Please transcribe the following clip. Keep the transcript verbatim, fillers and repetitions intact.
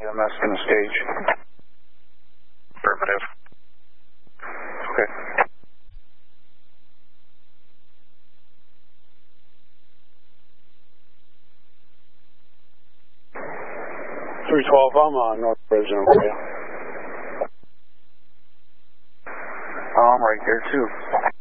M S in the stage. Affirmative. Okay. three twelve, I'm on North President for you. I'm right there too.